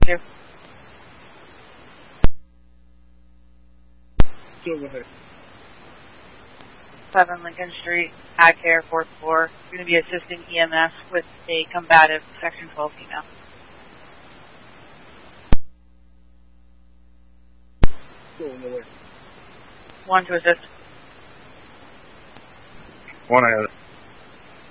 2. Go ahead. 7 Lincoln Street, Ag Care, 4th floor. You're going to be assisting EMS with a combative Section 12 female. Go away. 1 to assist. 1 I got it.